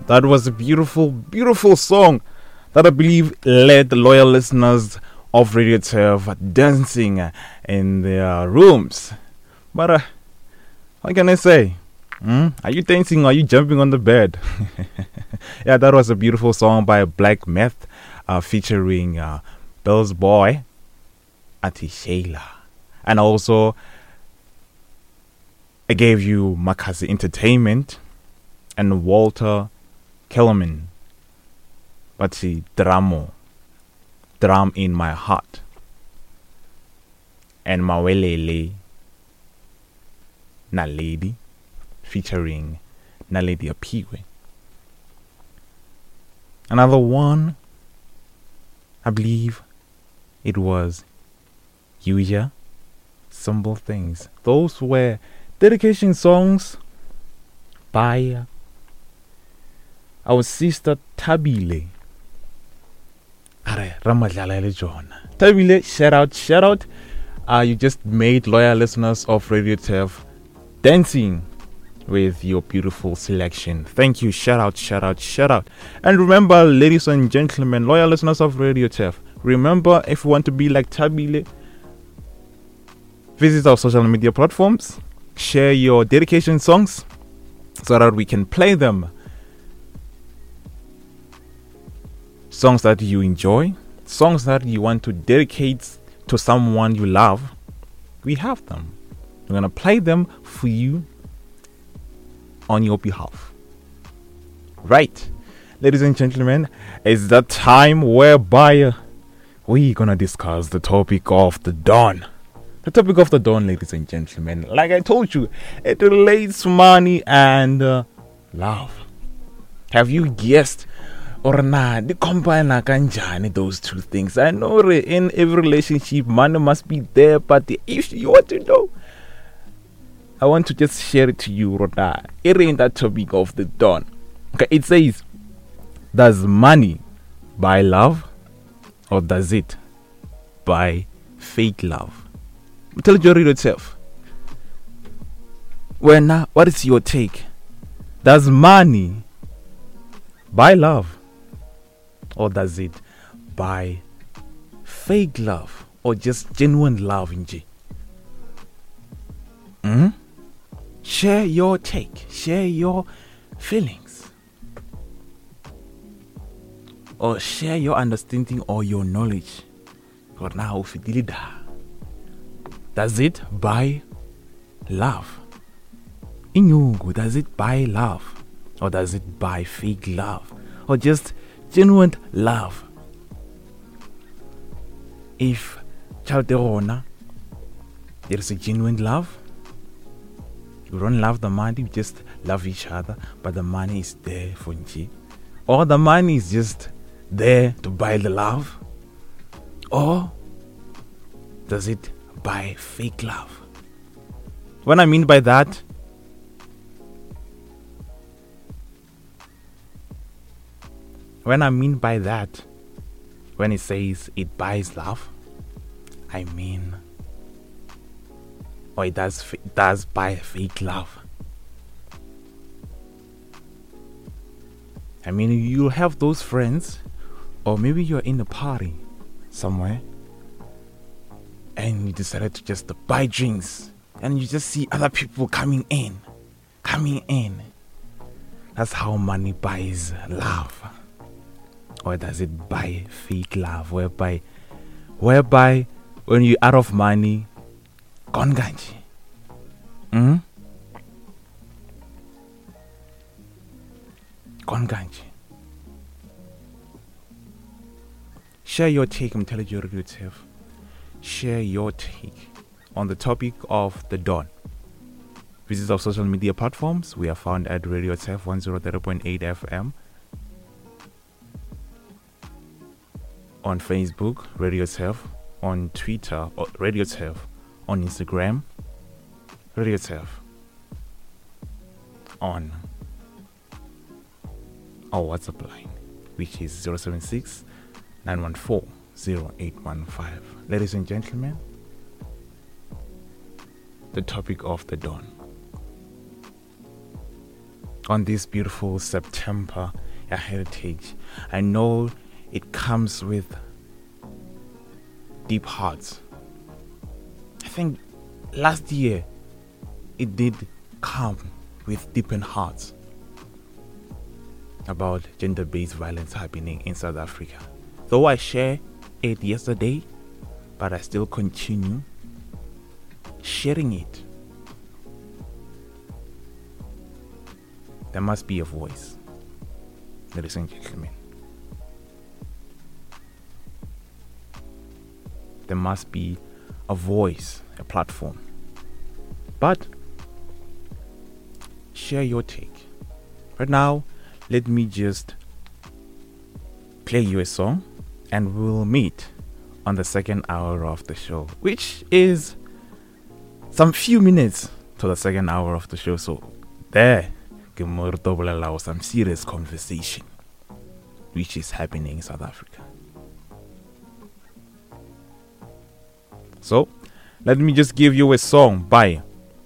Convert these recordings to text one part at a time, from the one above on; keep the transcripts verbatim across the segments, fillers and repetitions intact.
That was a beautiful, beautiful song that I believe led the loyal listeners of Radio Turf dancing in their rooms. But uh, what can I say? Hmm? Are you dancing or are you jumping on the bed? Yeah, that was a beautiful song by Black Meth uh, featuring uh, Bill's Boy, Ati Shayla. And also, I gave you Makazi Entertainment and Walter Kellerman. Bati Dramo, Drum in My Heart. And Mawelele Naledi featuring Naledi Apiwe. Another one, I believe it was Yuya, Simple Things. Those were dedication songs by our sister Tabile. Are Ramadlala le Jona. Tabile, shout out, shout out. Uh, you just made loyal listeners of Radio Turf dancing with your beautiful selection. Thank you. Shout out, shout out, shout out. And remember, ladies and gentlemen, loyal listeners of Radio Turf, remember, if you want to be like Tabile, visit our social media platforms, share your dedication songs so that we can play them. Songs that you enjoy, songs that you want to dedicate to someone you love, we have them. We're going to play them for you on your behalf. Right, ladies and gentlemen, it's that time whereby we're going to discuss the topic of the dawn. The topic of the dawn, ladies and gentlemen, like I told you, it relates to money and uh, love. Have you guessed? Or nah, the combine kanjani those two things? I know in every relationship, money must be there, but if you want to know, I want to just share it to you, Rona. It ain't that topic of the dawn. Okay, it says, does money buy love, or does it buy fake love? Tell you yourself. Well, now, what is your take? Does money buy love, or does it buy fake love, or just genuine love in G? Hmm? Share your take, share your feelings, or share your understanding or your knowledge. For now, does it buy love? Inyungu, does it buy love, or does it buy fake love, or just genuine love? If child there is a genuine love, you don't love the money, you just love each other, but the money is there for you. Or the money is just there to buy the love. Or does it buy fake love? What I mean by that, when I mean by that, when it says it buys love, I mean, or it does, it does buy fake love. I mean, you have those friends, or maybe you're in a party somewhere, and you decided to just buy drinks, and you just see other people coming in, coming in. That's how money buys love. Or does it buy fake love, whereby, whereby when you're out of money, konganji. Hmm? Konganji. Share your take, I'm telling you yourself. Share your take on the topic of the dawn. Visit our social media platforms. We are found at Radio Turf one oh three point eight F M. On Facebook, Radio Turf. On Twitter, Radio Turf. On Instagram, Radio Turf. On our WhatsApp line, which is zero seven six nine one four zero eight one five. Ladies and gentlemen, the topic of the dawn. on this beautiful September uh, heritage. I know it comes with deep hearts. I think last year it did come with deepened hearts about gender-based violence happening in South Africa. Though I shared it yesterday, but I still continue sharing it. There must be a voice, ladies and gentlemen. There must be a voice, a platform. But share your take. Right now, let me just play you a song and we'll meet on the second hour of the show, which is some few minutes to the second hour of the show. So there, allow some serious conversation which is happening in South Africa. So let me just give you a song by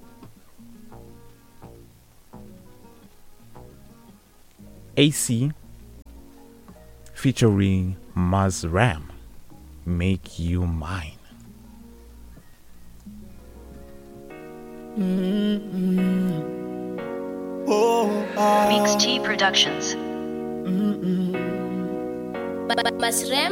A C featuring Mazram, Make You Mine. Mm-hmm. Oh, I... Mix T Productions. Mm-hmm. Mazram